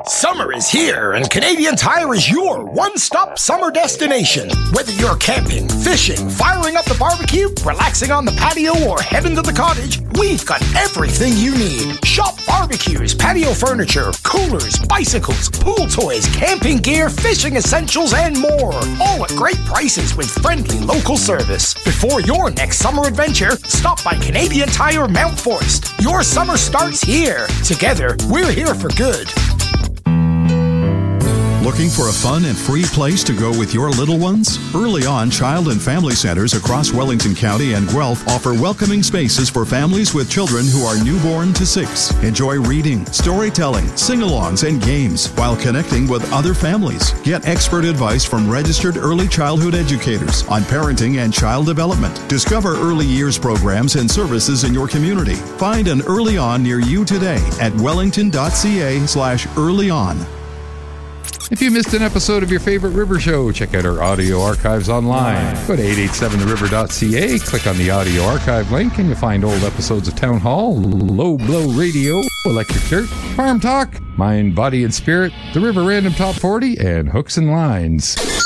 Summer is here, and Canadian Tire is your one-stop summer destination. Whether you're camping, fishing, firing up the barbecue, relaxing on the patio, or heading to the cottage, we've got everything you need. Shop barbecues, patio furniture, coolers, bicycles, pool toys, camping gear, fishing essentials, and more. All at great prices with friendly local service. Before your next summer adventure, stop by Canadian Tire Mount Forest. Your summer starts here. Together, we're here for good. Looking for a fun and free place to go with your little ones? Early On Child and Family Centers across Wellington County and Guelph offer welcoming spaces for families with children who are newborn to 6. Enjoy reading, storytelling, sing-alongs, and games while connecting with other families. Get expert advice from registered early childhood educators on parenting and child development. Discover early years programs and services in your community. Find an Early On near you today at wellington.ca/earlyon. If you missed an episode of your favorite River Show, check out our audio archives online. Go to 887theriver.ca, click on the audio archive link, and you'll find old episodes of Town Hall, Low Blow Radio, Electric Church, Farm Talk, Mind, Body, and Spirit, the River Random Top 40, and Hooks and Lines.